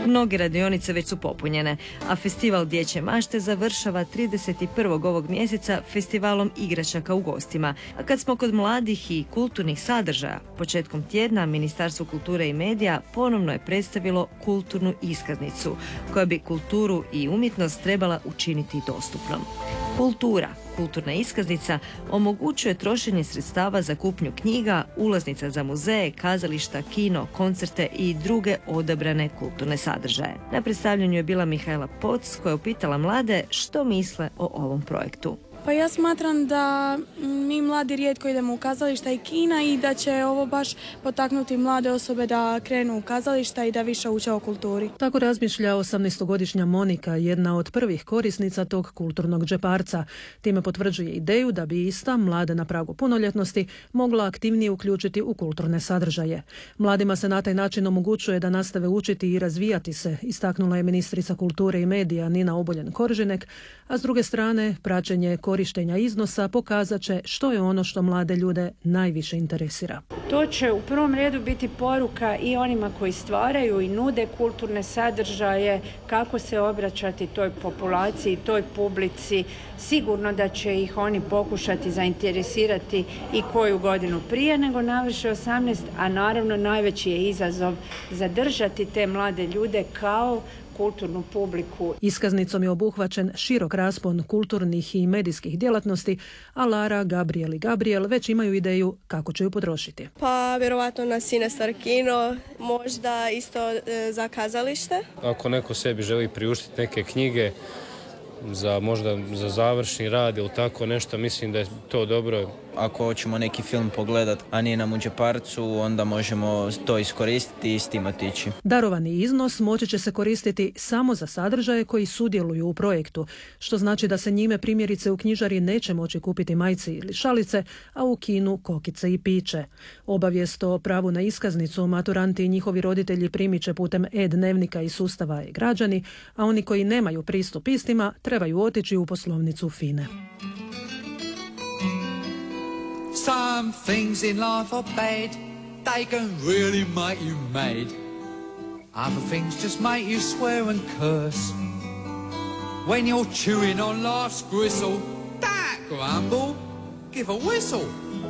Mnoge radionice već su popunjene, a festival Dječje mašte završava 31. ovog mjeseca festivalom igračaka u gostima. A kad smo kod mladih i kulturnih sadržaja, početkom tjedna Ministarstvo kulture i medija ponovno je predstavilo kulturnu iskaznicu, koja bi kulturu i umjetnost trebala učiniti dostupnom. Kulturna iskaznica omogućuje trošenje sredstava za kupnju knjiga, ulaznica za muzeje, kazališta, kino, koncerte i druge odabrane kulturne sadržaje. Na predstavljanju je bila Mihajla Poc, koja je upitala mlade što misle o ovom projektu. Pa ja smatram da mi mladi rijetko idemo u kazališta i kina i da će ovo baš potaknuti mlade osobe da krenu u kazališta i da više uče o kulturi. Tako razmišlja 18-godišnja Monika, jedna od prvih korisnica tog kulturnog džeparca. Time potvrđuje ideju da bi ista, mlada na pragu punoljetnosti, mogla aktivnije uključiti u kulturne sadržaje. Mladima se na taj način omogućuje da nastave učiti i razvijati se, istaknula je ministrica kulture i medija Nina Obuljen-Koržinek, a s druge strane praćenje korištenja iznosa pokazat će što je ono što mlade ljude najviše interesira. To će u prvom redu biti poruka i onima koji stvaraju i nude kulturne sadržaje, kako se obraćati toj populaciji, toj publici. Sigurno da će ih oni pokušati zainteresirati i koju godinu prije nego navrše 18, a naravno najveći je izazov zadržati te mlade ljude kao kulturnu publiku. Iskaznicom je obuhvaćen širok raspon kulturnih i medijskih djelatnosti, a Lara, Gabriel i Gabriel već imaju ideju kako će ju potrošiti. Pa vjerovatno na Cinestar kino, možda isto za kazalište. Ako neko sebi želi priuštiti neke knjige možda za završni rad ili tako nešto, mislim da je to dobro. Ako hoćemo neki film pogledat, a nije nam u džeparcu, onda možemo to iskoristiti i s tim otići. Darovani iznos moći će se koristiti samo za sadržaje koji sudjeluju u projektu, što znači da se njime primjerice u knjižari neće moći kupiti majice ili šalice, a u kinu kokice i piće. Obavijest o pravu na iskaznicu maturanti i njihovi roditelji primit će putem e-dnevnika i sustava e-građani, a oni koji nemaju pristup istima trebaju otići u poslovnicu FINE. Some things in life are bad, they can really make you mad. Other things just make you swear and curse. When you're chewing on life's gristle, don't grumble, give a whistle.